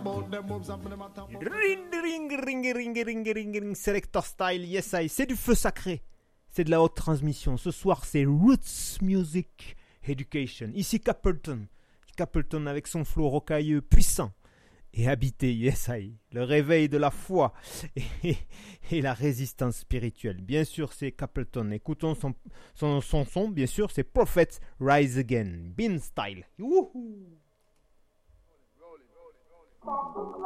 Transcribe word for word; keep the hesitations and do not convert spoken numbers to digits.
Ring, ring, ring, ring, ring, ring, ring, Selector Style, yes I, c'est du feu sacré, c'est de la haute transmission. Ce soir c'est Roots Music Education. Ici Capleton, Capleton avec son flow rocailleux puissant et habité, yes I, le réveil de la foi et, et la résistance spirituelle. Bien sûr c'est Capleton, écoutons son son, son son, bien sûr c'est Prophets Rise Again, Bean Style. Wouhou.